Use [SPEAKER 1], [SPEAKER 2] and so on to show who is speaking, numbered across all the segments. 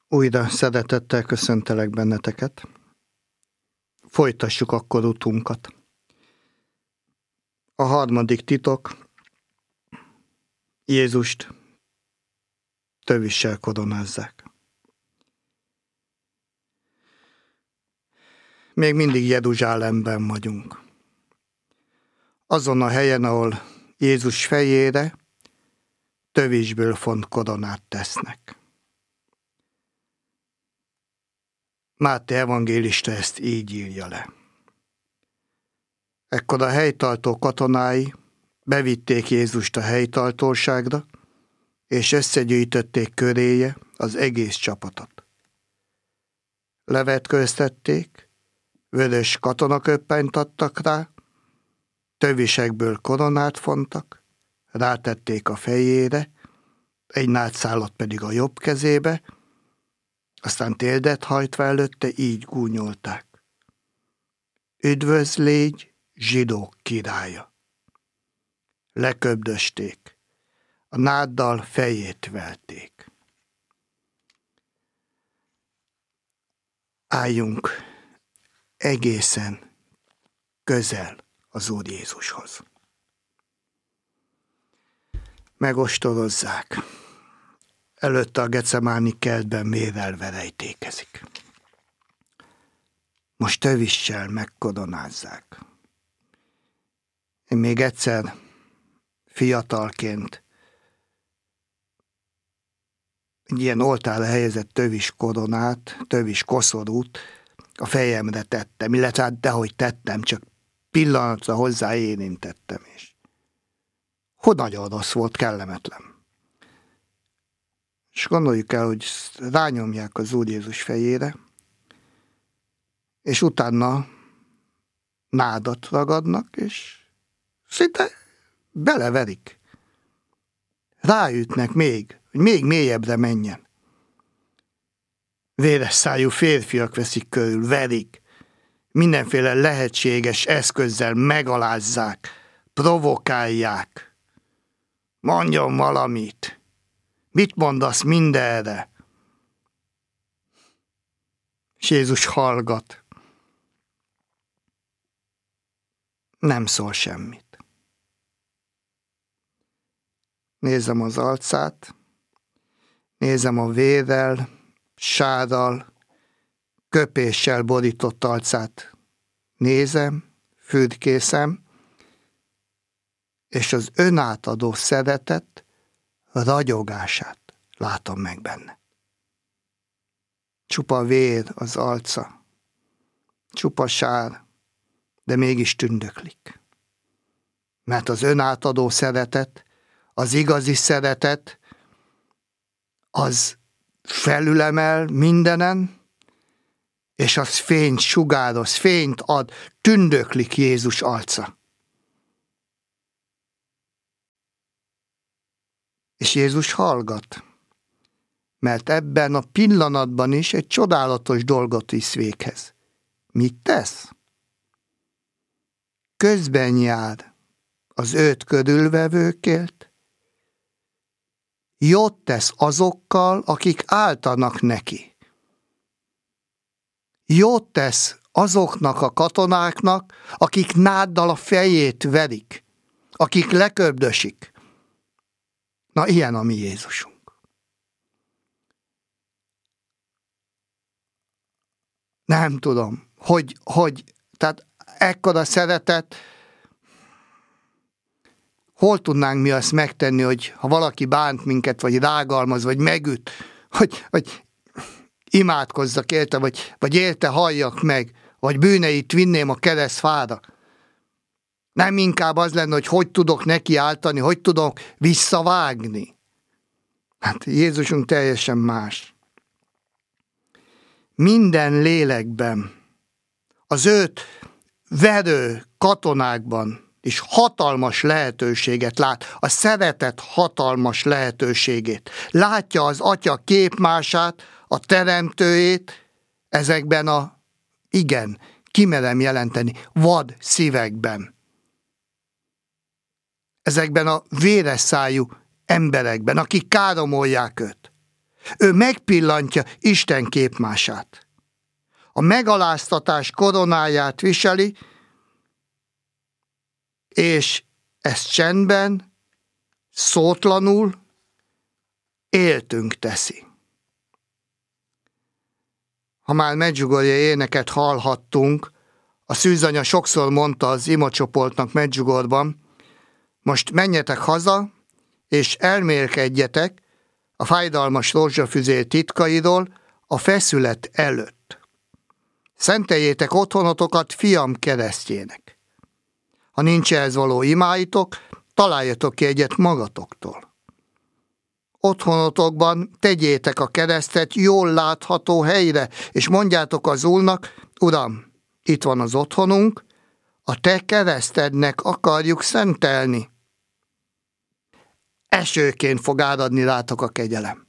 [SPEAKER 1] Újra szeretettel köszöntelek benneteket. Folytassuk akkor utunkat. A harmadik titok: Jézust tövissel koronázzák. Még mindig Jeruzsálemben vagyunk. Azon a helyen, ahol Jézus fejére tövisből font koronát tesznek. Máté evangélista ezt így írja le. Ekkor a helytartó katonái bevitték Jézust a helytartóságra, és összegyűjtötték köréje az egész csapatot. Levetkőztették, vörös katonaköppenyt adtak rá, tövisekből koronát fontak, rátették a fejére, egy nádszálat pedig a jobb kezébe, aztán térdet hajtva előtte így gúnyolták: Üdvözl légy, zsidók királya! Leköbdösték, a náddal fejét verték. Álljunk egészen közel az Úr Jézushoz. Megostorozzák. Előtte a Gecemáni kertben mérelve rejtékezik. Most tövissel megkoronázzák. Én még egyszer fiatalként egy ilyen oltára helyezett tövis koronát, tövis koszorút a fejemre tettem, illetve hát dehogy tettem, csak pillanatra hozzá érintettem is. Hogy nagyon rossz volt, kellemetlen. És gondoljuk el, hogy rányomják az Úr Jézus fejére, és utána nádat ragadnak, és szinte beleverik. Ráütnek még, hogy még mélyebbre menjen. Véres szájú férfiak veszik körül, verik, mindenféle lehetséges eszközzel megalázzák, provokálják. Mondjon valamit! Mit mondasz mindenre? És Jézus hallgat. Nem szól semmit. Nézem az arcát, nézem a vérrel, sárral, köpéssel borított arcát. Nézem, fürkészem, és az önátadó szeretet ragyogását látom meg benne. Csupa vér az arca, csupa sár, de mégis tündöklik. Mert az önátadó szeretet, az igazi szeretet, az felülemel mindenen, és az fényt sugároz, fényt ad, tündöklik Jézus arca. És Jézus hallgat, mert ebben a pillanatban is egy csodálatos dolgot visz véghez. Mit tesz? Közben jár az őt körülvevőkért, jót tesz azokkal, akik áltanak neki. Jót tesz azoknak a katonáknak, akik náddal a fejét verik, akik leköbdösik. Na, ilyen a mi Jézusunk. Nem tudom, tehát ekkora szeretet, hol tudnánk mi azt megtenni, hogy ha valaki bánt minket, vagy rágalmaz, vagy megüt, hogy imádkozzak érte, vagy érte halljak meg, vagy bűneit vinném a keresztfára. Nem inkább az lenne, hogy tudok neki áltani, hogy tudok visszavágni. Hát Jézusunk teljesen más. Minden lélekben, az őt verő katonákban is hatalmas lehetőséget lát, a szeretet hatalmas lehetőségét. Látja az Atya képmását, a teremtőjét ezekben kimerem jelenteni, vad szívekben. Ezekben a véres szájú emberekben, akik káromolják őt. Ő megpillantja Isten képmását. A megaláztatás koronáját viseli, és ezt csendben, szótlanul, éltünk teszi. Ha már Medjugorje éneket hallhattunk, a szűzanya sokszor mondta az imacsoportnak Medjugorban, most menjetek haza, és elmélkedjetek a fájdalmas rózsafüzér titkairól a feszület előtt. Szenteljétek otthonotokat fiam keresztjének. Ha nincs ehhez való imáitok, találjatok ki egyet magatoktól. Otthonotokban tegyétek a keresztet jól látható helyre, és mondjátok az Úrnak, Uram, itt van az otthonunk, a te keresztednek akarjuk szentelni. Esőként fog áradni rátok a kegyelem.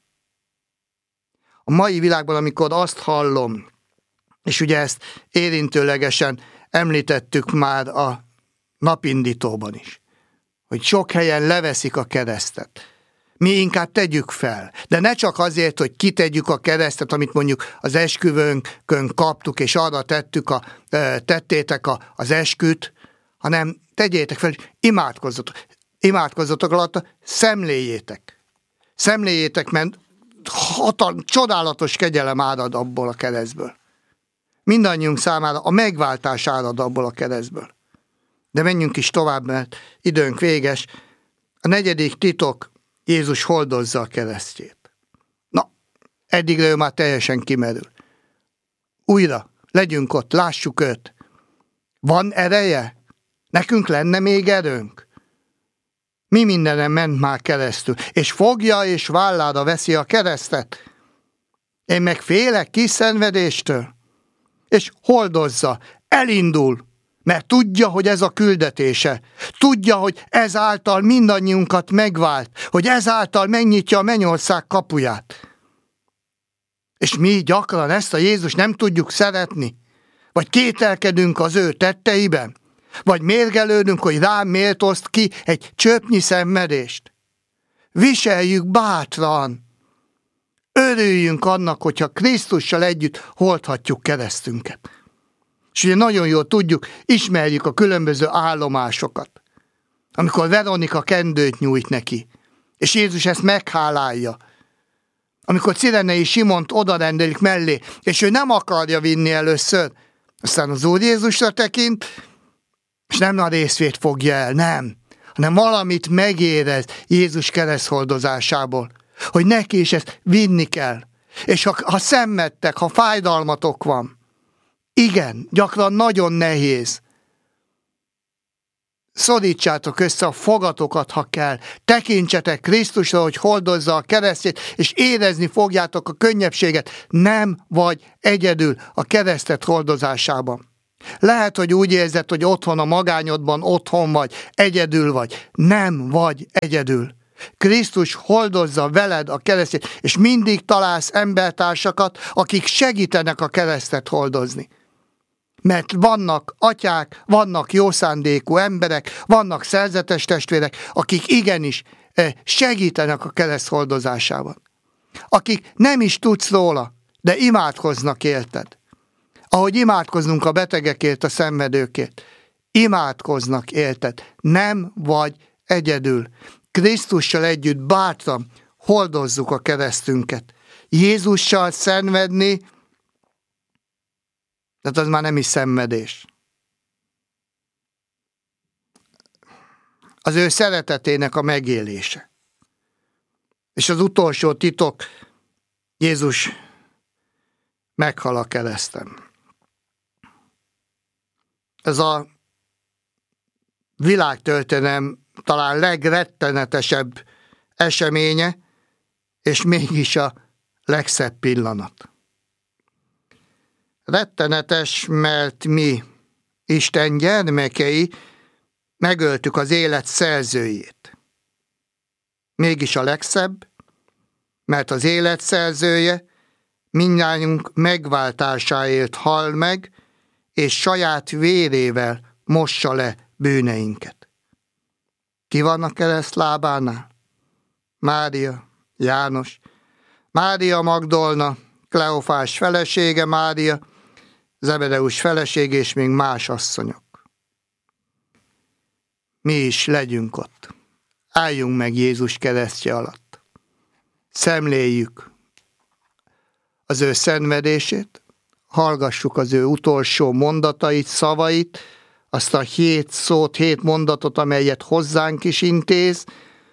[SPEAKER 1] A mai világban, amikor azt hallom, és ugye ezt érintőlegesen említettük már a napindítóban is, hogy sok helyen leveszik a keresztet. Mi inkább tegyük fel, de ne csak azért, hogy kitegyük a keresztet, amit mondjuk az esküvőnkön kaptuk, és arra tettétek az esküt, hanem tegyétek fel, imádkozzatok. Imádkozzatok alatta, szemléljétek. Szemléljétek, mert csodálatos kegyelem árad abból a keresztből. Mindannyiunk számára a megváltás árad abból a keresztből. De menjünk is tovább, mert időnk véges. A 4. titok, Jézus hordozza a keresztjét. Na, eddigre ő már teljesen kimerül. Újra, legyünk ott, lássuk őt. Van ereje? Nekünk lenne még erőnk? Mi mindenem ment már keresztül, és fogja és vállára veszi a keresztet. Én meg félek kiszenvedéstől, és hordozza, elindul, mert tudja, hogy ez a küldetése. Tudja, hogy ezáltal mindannyiunkat megvált, hogy ezáltal megnyitja a mennyország kapuját. És mi gyakran ezt a Jézus nem tudjuk szeretni, vagy kételkedünk az ő tetteiben, vagy mérgelődünk, hogy rám miért oszt ki egy csöpnyi szenvedést. Viseljük bátran. Örüljünk annak, hogyha Krisztussal együtt hordhatjuk keresztünket. És ugye nagyon jól tudjuk, ismerjük a különböző állomásokat. Amikor Veronika kendőt nyújt neki, és Jézus ezt meghálálja. Amikor Cirenei Simont odarendelik mellé, és ő nem akarja vinni először, aztán az Úr Jézusra tekint, és nem a részvét fogja el, nem, hanem valamit megérez Jézus kereszthordozásából, hogy neki is ezt vinni kell. És ha szenvedtek, ha fájdalmatok van, igen, gyakran nagyon nehéz. Szorítsátok össze a fogatokat, ha kell. Tekintsetek Krisztusra, hogy hordozza a keresztjét, és érezni fogjátok a könnyebbséget. Nem vagy egyedül a keresztet hordozásában. Lehet, hogy úgy érzed, hogy otthon a magányodban otthon vagy, egyedül vagy. Nem vagy egyedül. Krisztus hordozza veled a keresztjét, és mindig találsz embertársakat, akik segítenek a keresztet hordozni. Mert vannak atyák, vannak jó szándékú emberek, vannak szerzetes testvérek, akik igenis segítenek a kereszt hordozásában. Akik nem is tudsz róla, de imádkoznak érted. Ahogy imádkoznunk a betegekért, a szenvedőkért. Imádkoznak érted. Nem vagy egyedül. Krisztussal együtt bátran hordozzuk a keresztünket. Jézussal szenvedni, tehát az már nem is szenvedés. Az ő szeretetének a megélése. És az utolsó titok, Jézus meghal a kereszten. Ez a világtörténelem talán legrettenetesebb eseménye, és mégis a legszebb pillanat. Rettenetes, mert mi, Isten gyermekei, megöltük az élet szerzőjét. Mégis a legszebb, mert az élet szerzője mindnyájunk megváltásáért hal meg, és saját vérével mossa le bűneinket. Ki van a keresztlábánál? Mária, János, Mária Magdolna, Kleofás felesége Mária, Zebedeus felesége és még más asszonyok. Mi is legyünk ott. Álljunk meg Jézus keresztje alatt. Szemléljük az ő szenvedését, hallgassuk az ő utolsó mondatait, szavait, azt a 7 szót, 7 mondatot, amelyet hozzánk is intéz,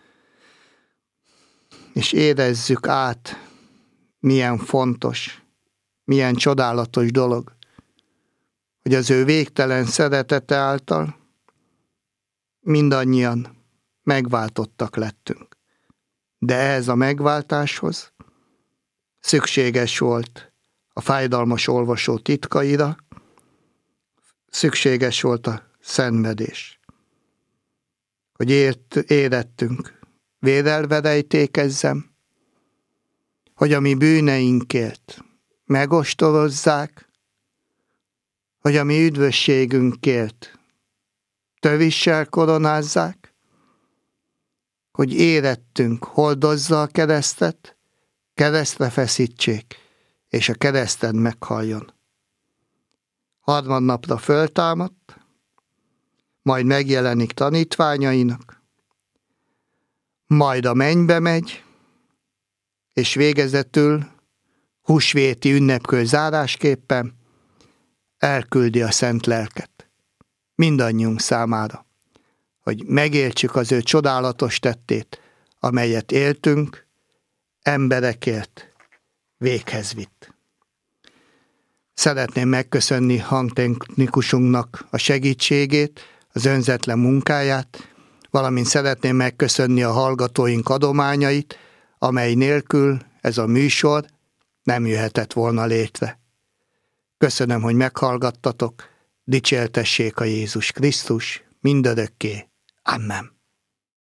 [SPEAKER 1] és érezzük át, milyen fontos, milyen csodálatos dolog, hogy az ő végtelen szeretete által mindannyian megváltottak lettünk. De ehhez a megváltáshoz szükséges volt a fájdalmas olvasó titkaira, szükséges volt a szenvedés, hogy érettünk vérrel verejtékezzem, hogy a mi bűneinkért megostorozzák, hogy a mi üdvösségünkért tövissel koronázzák, hogy érettünk hordozza a keresztet, keresztre feszítsék, és a kereszten meghalljon. Harmadnapra föltámadt, majd megjelenik tanítványainak, majd a mennybe megy, és végezetül húsvéti ünnepkör zárásképpen elküldi a szent lelket mindannyiunk számára, hogy megértsük az ő csodálatos tettét, amelyet éltünk, emberekért véghez vitt. Szeretném megköszönni hangtechnikusunknak a segítségét, az önzetlen munkáját, valamint szeretném megköszönni a hallgatóink adományait, amely nélkül ez a műsor nem jöhetett volna létre. Köszönöm, hogy meghallgattatok, dicsértessék a Jézus Krisztus mindörökké. Amen.